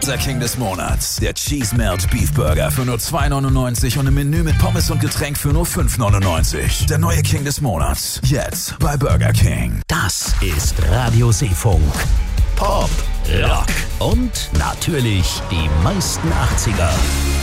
Der King des Monats. Der Cheese Melt Beef Burger für nur 2,99 und im Menü mit Pommes und Getränk für nur 5,99. Der neue King des Monats. Jetzt bei Burger King. Das ist Radio Seefunk. Pop, Rock und natürlich die meisten 80er.